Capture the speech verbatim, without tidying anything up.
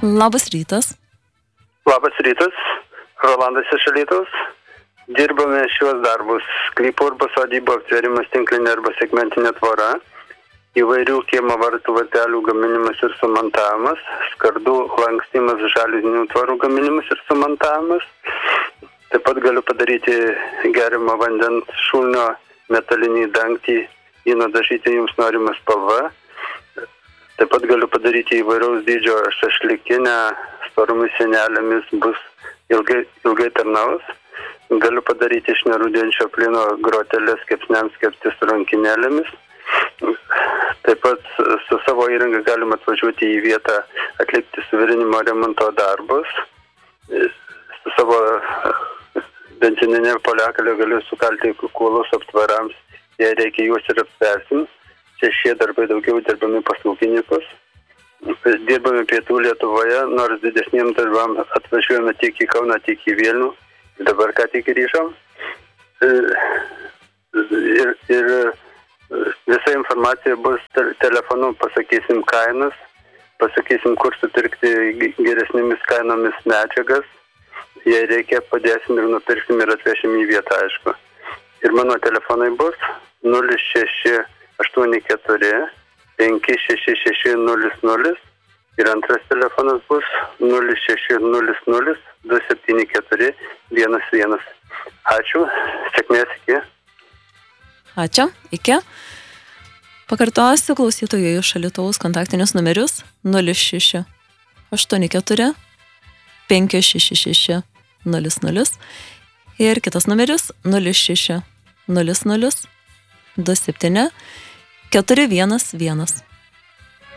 Labas rytas. Labas rytas, Rolandas iš Alytaus. Dirbame šiuos darbus. Sklypų arba sodybų aptverimas, tinklinė arba segmentinė tvora, įvairių kiemo vartų vartelių gaminimas ir sumontavimas, skardų lankstymas, žaliuzinių tvorų gaminimas ir sumontavimas. Taip pat galiu padaryti geriamo vandens šulnio metalinį dangtį, jį nudažyti jums norimą spalvą. Taip pat galiu padaryti įvairaus dydžio šašlikinę, storomis sienelėmis, bus ilgai, ilgai tarnaus. Galiu padaryti iš nerūdienčio plino grotelės kepsniams kepti su rankinėlėmis. Taip pat su savo įranga galima atvažiuoti į vietą atlikti suvirinimo remonto darbus. Su savo benzininė poliakalė galiu sukalti kuolus aptvarams, jei reikia juos ir aptversim. Čia šie darbai daugiau dirbami pas ūkininkus. Dirbame pietų Lietuvoje, nors didesniem darbam atvažiuojame tiek į Kauną, tiek į Vilnių. Dabar ką tik grįžom. Ir, ir visa informacija bus telefonu, pasakysim kainas, pasakysim, kur supirkti geresnėmis kainomis medžiagas. Jei reikia, padėsim ir nupirksim ir atvešim į vietą, aišku. Ir mano telefonai bus nulis šeši aštuoni keturi penki šeši šeši nulis nulis ir antras telefonas bus nulis šeši nulis nulis du septyni keturi vienas vienas. Ačiū, sėkmės, iki. Ačiū, iki. Pakartosiu klausytojų iš Alytaus kontaktinius numerius nulis šeši aštuoni keturi penki šeši šeši nulis nulis ir kitas numeris nulis šeši nulis nulis du septyni keturi vienas vienas.